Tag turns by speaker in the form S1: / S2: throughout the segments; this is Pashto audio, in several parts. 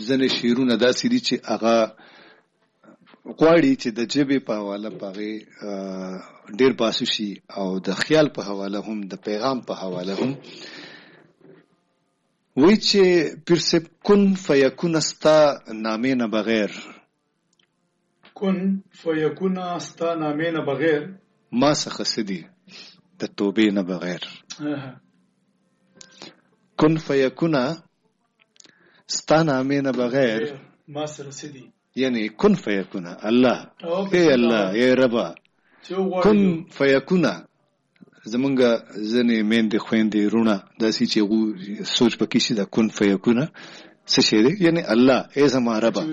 S1: ځنې شعرونه داسې دي چې هغه غواړي چې د ژبې په حواله په هغې ډېر باسو شي او د خیال په حواله هم د پیغام په حواله هم. وایي چې پیر صاحب کن فیکون ستا نامې نه بغیر،
S2: کن فیکون ستا نامې نه بغیر،
S1: ما څخه څه دي د توبې نه بغیر. کن فیکون ستا نامې نه بغیر
S2: ما سره څه دي،
S1: یعنی کن فیکون الله، اے الله اے ربا کن فیکون. زمونږ ځینې میندې خویندې رونه داسې چې سوچ پکې شي د کن فیکون څه شی دی، یعنی الله اے زما ربا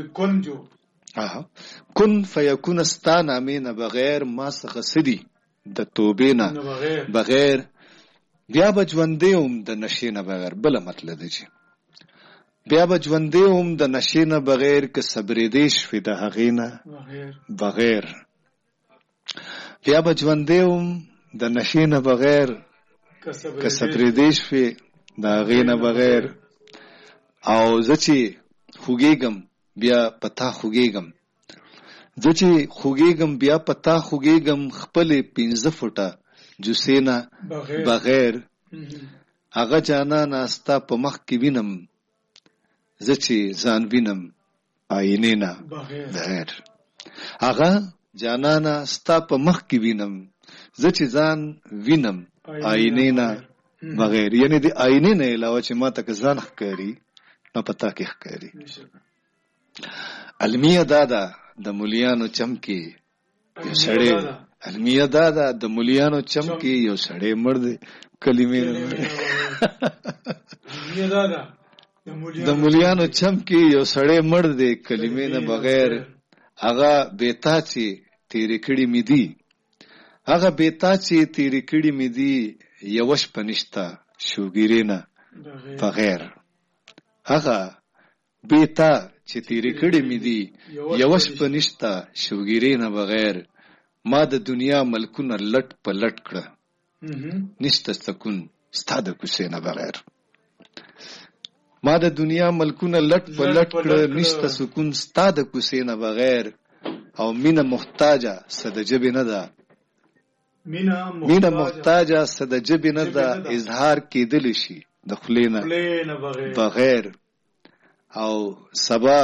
S1: کن فیکون ستا نامې نه بغیر ما څخه څه دي د توبې نه بغیر. بیا به ژوندی وم د نشې نه بغیر. بله مطلب دی چې بیا به ژوندی وم د نشې نه بغیر که صبرېدی شوې د هغې نه بغیر. بیا به ژوندی وم د نشې نه بغیر که صبرېدی شوې د هغې نه بغیر. او زه چې خوږېږم بیا په تا خوږېږم، زه چې خوږېږم بیا په تا خوږېږم، خپلې 15 فوټه جوسې نه بغیر. هغه جانانه ستا په مخ کې وینم، زه چې ځان وینم آینې نه بغیر. هغه جانانه ستا په مخ کې وینم، زه چې ځان وینم آینې نه بغیر. یعنی د آینې نه علاوه چې ما ته که ځان ښکاري نو په تا کې ښکاري. المیه دا ده د مولیانو چم کې یو سړی، المیه دا ده د مولیانو چم کې یو سړی مړ دی کلمې نه د مولیانو چم کې یو سړی مړ دی کلمې نه بغیر. هغه بیتا چې تیرې کړي مې دي، هغه بیتا چې تیرې کړي مې دي، یوه شپه نشته شوګیرې نه بغیر. هغه بیتا چې تیرې کړي مې دي، یوه شپه نشته شوګیرې نه بغیر. ما د دنیا ملکونه لټ په لټ کړه، نشته سکون ستا د کوڅې نه بغیر. ما د دنیا ملکونه لټ په لټ کړه، نشته سکون ستا د کوڅې نه بغیر. او مینه محتاجه څه د ژبې نه ده، مینه محتاجه څه د ژبې نه ده، اظهار کېدلی شي د خولې نه بغیر. او سبا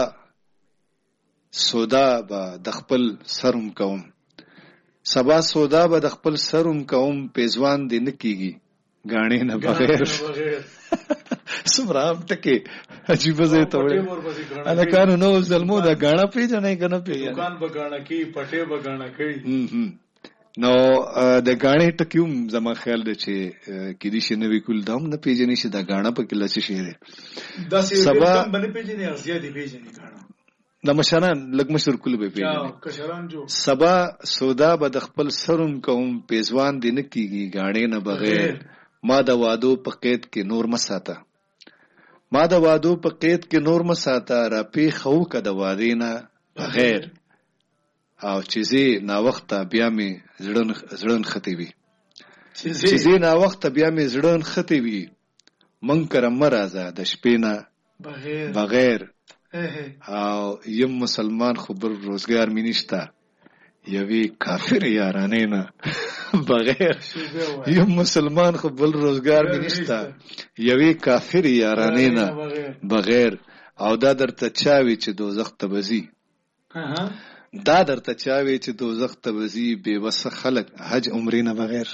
S1: سودا به د خپل سرم کوم، سبا سودا به د خپل سرم کوم، پیزوان دې نه کېږي ګاڼې نه بغیر. څومره عام ټکې عجیبه ځای ته وړی. هلکانو نو زلمو دا ګاڼه پېژنئ که نه پېژنئ؟
S2: دوکان به ګاڼه کوي، پټې به ګاڼه کوي.
S1: نو د ګاڼې ټکي هم زما خیال دی چې کېدای شي نوي کول دا هم نه پېژني چې دا ګاڼه پکې له څه شی دی. سبا
S2: به نه پېژني او زیاتې پېژني ګاڼه.
S1: د مشران لږ مشر کول به پېژني. سبا سودا به د خپل سرم کوم، پیزوان دې نه کېږي ګاڼې نه بغیر. ما د وادو په قید کې نور مه ساته، ما د وادو په قید کې نور مه ساته، را پېښه وکړه د وادې نه بغیر. او چې زه ناوخته بیا مې زړه نښتې وي، چې زه ناوخته بیا مې زړه نښتې وي، موږ کره مه راځه د شپې نه بغیر. او یم مسلمان خو بل روزګار مې نشته، یوې کافر یارانې نه بغیر. یم مسلمان خو بل روزګار مې نشته، یوې کافر یارانې نه بغیر. او دا درته چاوي چې دوزخ ته به ځي، دا درته چاوي چې دوزخ ته به ځي، بې وسه خلک حج عمرې نه بغیر.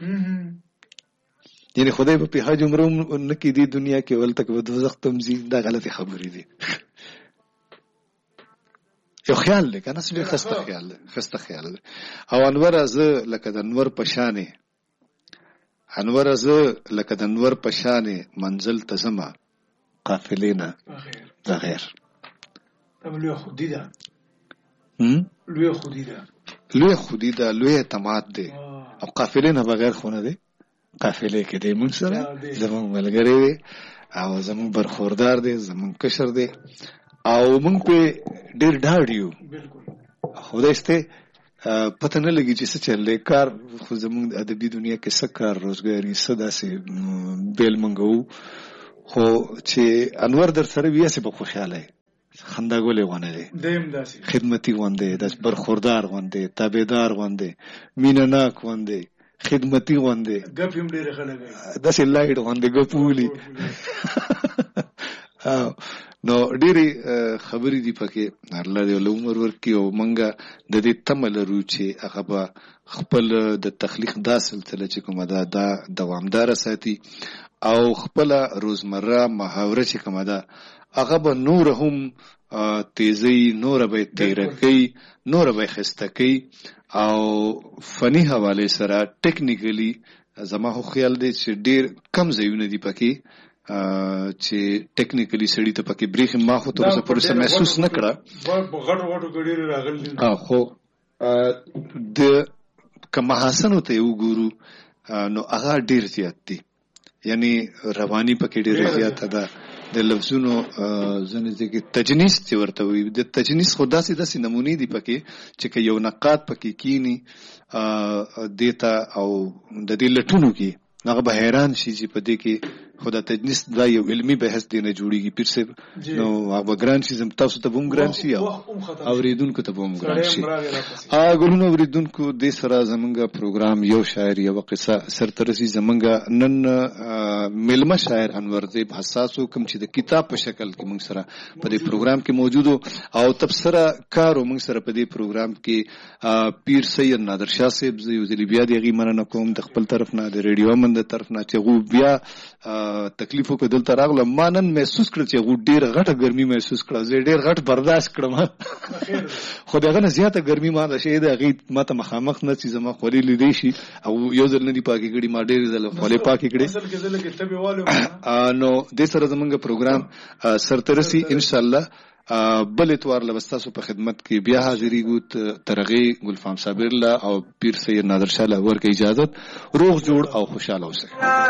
S1: یعنی خدای به پې حج عمره نه کېدي دنیا کې، ولته که به دوزخ ته هم ځي. دا غلطې خبرې دي. یو خیال دی که نه، ډېر ښایسته خیال دی، ښایسته خیال دی. او انوره زه لکه د انور په شانې، انوره زه لکه د انور په شانې، منزل ته ځمه قافلې نه بغیر.
S2: لویه خودي ده، لویه خودي ده،
S1: لویه خودي ده، لویه اعتماد دی. او قافلې نه بغیر خو نه دی. قافلې کې دی مونږ سره، زمونږ ملګری دی او زمونږ برخوردار دی، زمونږ کشر دی او مونږ پې ډېر ډاډ یو. خدای شته پته نه لګي چې څه چل دی کار. خو زمونږ ادبي دنیا کې څه کار روزګاري څه داسې بیل مونږ وو. خو چې انور در سره وي هسې به خوشحاله یې، خندګولې غونې دی
S2: دیم داسې
S1: خدمتي غونډې داس برخوردار غونډې تابعدار غونډې مینناک غونډې خدمتي غونډې
S2: ګپ هم ډېر خلک
S1: داسې لایټ غونډې ګپولي نو ډېری خبرې دي پکې الله دې له عمر ورکړي او منګه د دې تمه لرو چې هغه به خپل د تخلیق دا سلسله چې کومه ده دا دوامداره ساتي او خپل روزمره محاوره چې کومه ده هغه به نور هم تیزی نور به تیره کوي نور به خسته کوي او فني حواله سره ټیکنیکلی زما خو خیال دی چې ډېر کم ځایونه دي پکې چې ټیکنیکلی سړی ته پکې بریخ ما خو تر اوسه پورې محسوس نه کړه
S2: غټو ګډیر راغلی
S1: خو د کما حسن ته وګورو نو هغه ډیر زیات دي یعنی رواني پکې ډیر زیات ده د لفظونو ځنې ځکه تجنیس چې ورته وي د تجنیس خو داسې نمونې دي پکې چې یو نقاد پکې کینی دیتا او د دې لټونو کې هغه به حیران شي چې په دې کې خدا تجنیس دا یو علمي بحث دی نه جوړیږي پیر صاحب نو هغه ګران شي زم تاسو ته بوم ګران شي او اوریدونکو ته بوم ګران شي ګلونو اوریدونکو د سره زمونږه پروګرام یو شاعر یو قصه سرترسي زمونږه نن ملما شاعر انور زیب حساسو کوم چې د کتاب په شکل کې موږ سره په دې پروګرام کې موجودو او تبصره کارو موږ سره په دې پروګرام کې پیر سید نادر شاه صاحب یو ځل بیا دغه مننه کوم د خپل طرف نه د ریډیو من د طرف نه چې غو بیا تکلیفو کې دلته راغله ما نن محسوس کړ چې غو ډیر غټه ګرمي محسوس کړه زه ډیر غټ برداشت کړم خو دغه نه زیاته ګرمي ما د شه د غیت ماته مخامخ نه چې زما خوري لیدې شي او یو ځل نه دی پاکي کړي ما ډیر ځل خولې پاکي کړي
S2: اصل کې ځل کې تبي والو
S1: نو د سره زمونږ پروګرام سرترسي ان شاء الله بل اتوار لبستاسو په خدمت کې بیا حاضری ګوت ترغی ګلفام صابر الله او پیر سید نادر شاه له ورکه اجازه روغ جوړ او خوشاله اوسئ